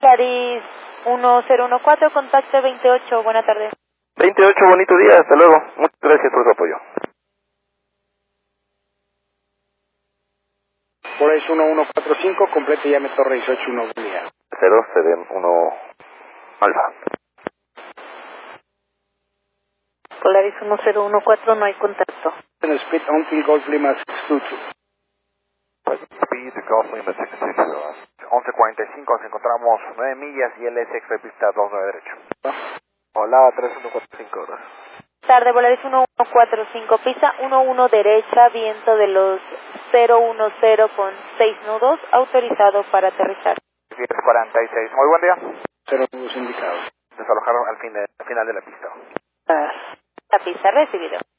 Polaris 1014, contacto 28, buena tarde. 28, bonito día, hasta luego. Muchas gracias por su apoyo. Polaris 1145, complete y llame Torre 181, buen día. 0, CD1 Alfa. Polaris 1014, no hay contacto. Speed until Golf Lima 622. Speed Golf Lima 622. 11:45, nos encontramos 9 millas y LSX pista 29 derecho. Hola, 3145 horas. Tarde, Polaris 1145, pista 11 derecha, viento de los 010 con 6 nudos, autorizado para aterrizar. 10:46, muy buen día. 0 nudos indicados. Desalojaron al final de la pista. La pista recibido.